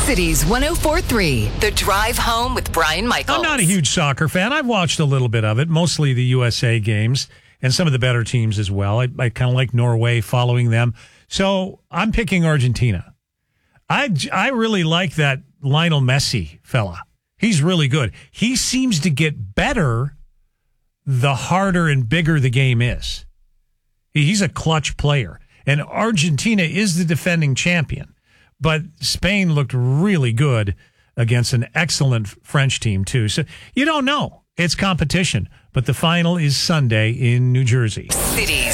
Cities 104.3, The Drive Home with Brian Michaels. I'm not a huge soccer fan. I've watched a little bit of it, mostly the USA games and some of the better teams as well. I kind of like Norway, following them. So I'm picking Argentina. I really like that Lionel Messi fella. He's really good. He seems to get better the harder and bigger the game is. He's a clutch player. And Argentina is the defending champion. But Spain looked really good against an excellent French team, too. So you don't know. It's competition. But the final is Sunday in New Jersey. Cities.